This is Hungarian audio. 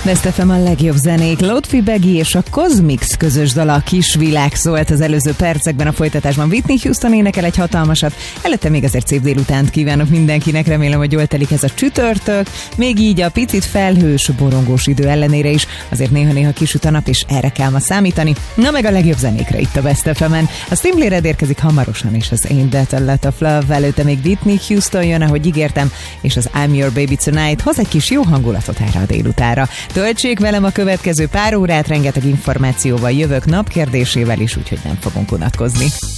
Best FM a legjobb zenék, Lotfi Begi és a Cosmix közös dala, a Kis világ szólt az előző percekben, a folytatásban Whitney Houston énekel egy hatalmasat, előtte még azért szép délutánt kívánok mindenkinek, remélem, hogy jól telik ez a csütörtök, még így a picit felhős, borongós idő ellenére is, azért néha-néha kisüt a nap, és erre kell ma számítani, na meg a legjobb zenékre itt a Best FM-en. A Simply Red érkezik hamarosan, és az Ain't That a Lot of Love, előtte még Whitney Houston jön, ahogy ígértem, és az I'm Your Baby Tonight hoz egy kis jó hangulatot erre a délutára. Töltsék velem a következő pár órát, rengeteg információval jövök, napkérdésével is, úgyhogy nem fogunk unatkozni.